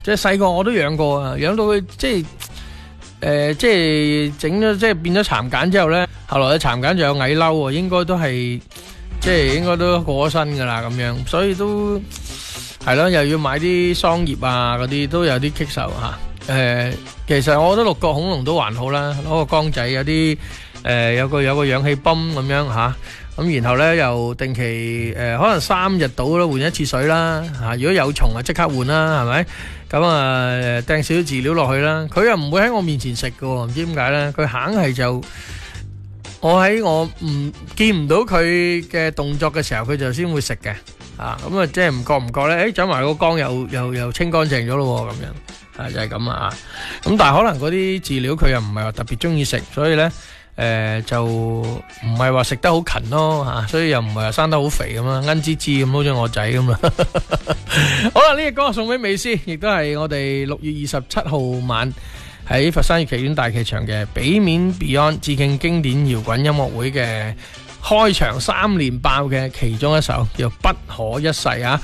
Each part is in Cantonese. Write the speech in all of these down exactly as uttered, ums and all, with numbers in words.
即係細個我都養過啊，養到佢即係誒、呃，即係整咗即係變咗蠶繭之後咧，後來嘅蠶繭就有蟻褸喎，應該都係即係應該都過咗身噶啦咁樣，所以都係咯，又要買啲桑葉啊嗰啲，都有啲棘手吓。誒、呃，其實我覺得六角恐龍都還好啦，攞個缸仔有啲誒、呃，有個有個氧氣泵咁樣吓。咁然後咧又定期誒、呃，可能三日到啦換一次水啦嚇。如果有蟲啊，即刻換啦，係咪？咁啊掟少少飼料落去啦。佢又唔會喺我面前食嘅喎，唔知點解咧？佢硬係就我喺我唔見唔到佢嘅動作嘅時候，佢就先會食嘅啊。咁啊，即係唔覺唔覺咧？誒走埋個缸又又又清乾淨咗咯咁樣啊，就係咁啊。咁但係可能嗰啲飼料佢又唔係話特別中意食，所以咧。誒、呃，就唔係話食得好勤咯吓，所以又唔係話生得好肥咁啦，恩滋滋咁，好似我仔咁啦。好啦，呢個歌送俾美斯，亦都係我哋六月二十七號晚喺佛山粵劇院大劇場嘅俾面 Beyond 致敬經典搖滾音樂會嘅開場三連爆嘅其中一首，叫不可一世啊！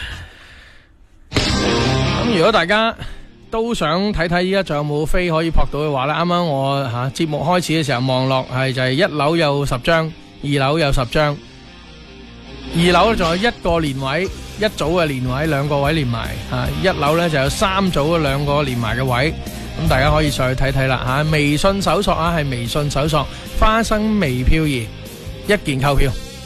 咁如果大家都想睇睇依家仲有冇飛可以撲到嘅話咧，啱啱我吓節目開始嘅時候望落係就係一樓有十張，二樓有十張，二樓仲有一個連位，一組嘅連位，兩個位連埋吓，一樓咧就有三組嘅兩個連埋嘅位，咁大家可以上去睇睇啦吓。微信搜索啊，係微信搜索花生微漂移，一件購票。